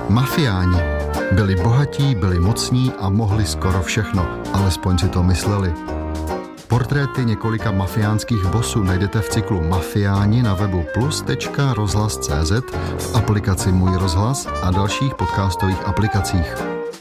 Mafiáni. Byli bohatí, byli mocní a mohli skoro všechno, alespoň si to mysleli. Portréty několika mafiánských bosů najdete v cyklu Mafiáni na webu plus.rozhlas.cz, v aplikaci Můj rozhlas a dalších podcastových aplikacích.